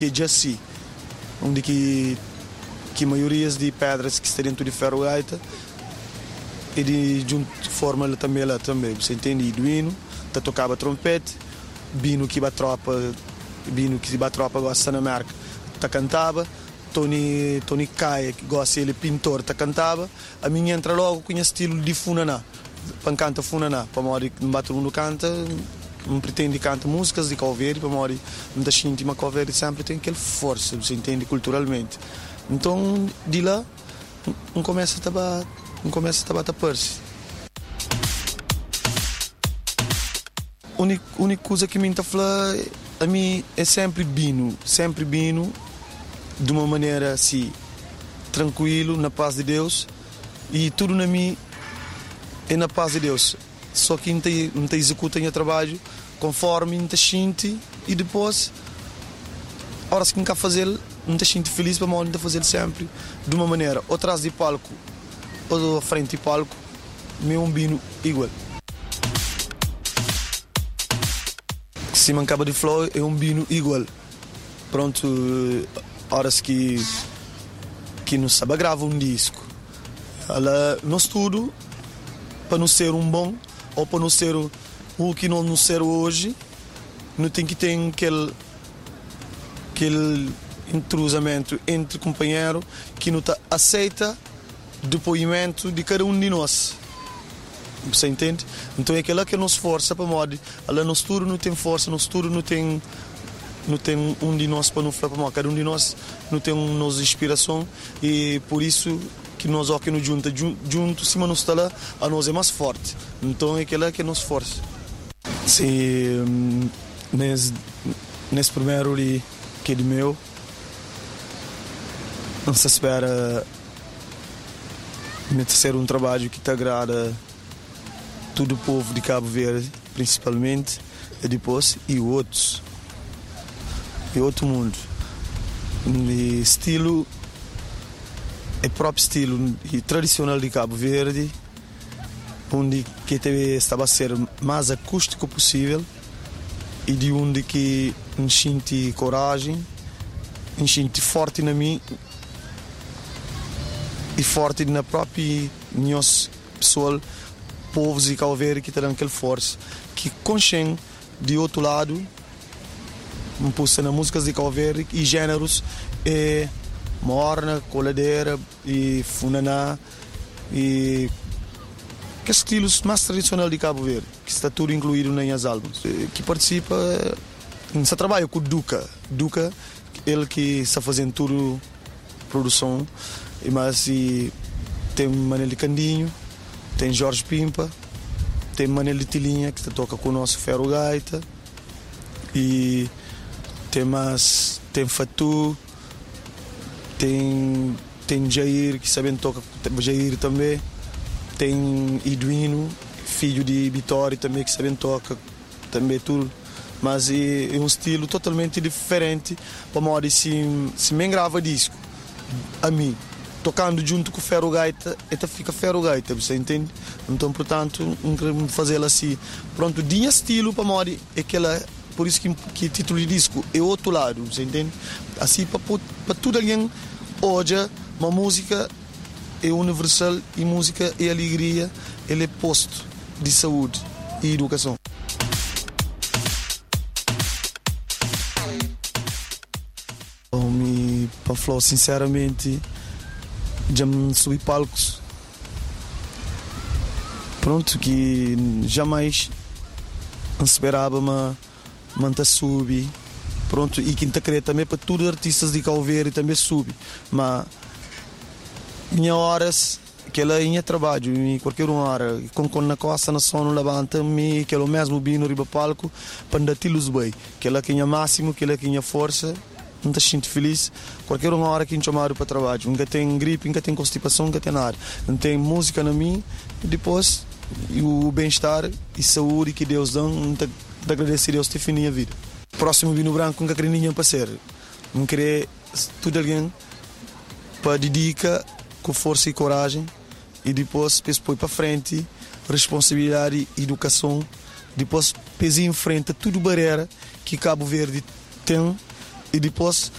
É Jaci, onde que maiorias de pedras que estão dentro de ferro-gaita e de forma também lá também, você entende? Iduino, tá tocava trompete, Bino que bat tropa gosta na marca, tá cantava, Tony Caia que gosta ele pintor, tá cantava, a minha entra logo com o estilo de funaná, pancanta funaná, para morrer não bate mundo canta. Não pretende cantar músicas de Calveri, para morrer não está sentindo, mas Calveri sempre tem aquela força, você entende, culturalmente. Então, de lá, não começa a bater perse. A única coisa que me está falando a mim é sempre bino, de uma maneira assim, tranquilo, na paz de Deus, e tudo na mim é na paz de Deus. Só que não te executa o trabalho conforme não te sente e depois, horas que não quer fazer, não te sente feliz para não fazer sempre de uma maneira, ou atrás de palco, ou à frente de palco, meu bino igual. Se me acaba de flow, é um bino igual. Pronto, horas que não sabe gravar um disco. Ela, no estudo, para não ser um bom, ou para não ser o que não ser hoje, não tem que ter aquele intrusamento entre companheiro que não aceita o depoimento de cada um de nós. Você entende? Então é aquela que nos força para modo. Ela no estudo não tem força, no estudo não tem um de nós para não falar para modo. Cada um de nós não tem nossa inspiração e por isso que nós aqui nos junto, se não está lá, a nós é mais forte. Então é aquela que nos força. Sim, nesse primeiro ali que é de meu, não se espera ser um trabalho que te agrada todo o povo de Cabo Verde, principalmente, e depois e outros. E outro mundo. E estilo é próprio estilo e tradicional de Cabo Verde, onde que estava a ser mais acústico possível e de onde que enchente coragem, enchente forte na mim e forte na própria nossa pessoa, povos de Cabo Verde que terão aquela força, que consciem de outro lado, pôs nas músicas de Cabo Verde e gêneros morna, coladeira e funaná e que estilos mais tradicionais de Cabo Verde, que está tudo incluído nas álbuns. Que participa, se trabalha com o Duca, ele que está fazendo tudo produção, mas tem Manel de Candinho, tem Jorge Pimpa, tem Manel de Tilinha que toca com o nosso ferro-gaita e tem Fatu, tem Jair que sabem tocar, Jair também, tem Iduino, filho de Vitória também que sabem tocar também tudo, mas é um estilo totalmente diferente para modo se me grava disco a mim tocando junto com o ferro-gaita, fica ferro-gaita, você entende? Então, portanto, não queremos fazer assim. Pronto, de estilo para modo é aquela, por isso que o título de disco é outro lado, você entende? Assim, para tudo alguém hoje, uma música é universal e música é alegria, ele é posto de saúde e educação. Para falar sinceramente, já me subi palcos, pronto, que jamais esperava me subir, pronto, e que querer também para todos os artistas de Cabo Verde também subir, mas minha horas que ela ia trabalho em qualquer hora com na costa na sono levanta-me que ela mesmo bino riba palco para dar tilos bem que ela tinha máximo que ela tinha força não te sinto feliz qualquer uma hora que me chamaram para trabalho nunca tem gripe nunca tem constipação nunca tem nada não tem música na mim e depois o bem-estar e saúde que Deus dá te agradecer a Deus te finir a vida próximo vinho branco nunca queria ninguém para ser não querer tudo alguém para dedicar com força e coragem e depois põe para frente responsabilidade e educação depois pesa em frente a tudo barreira que Cabo Verde tem e depois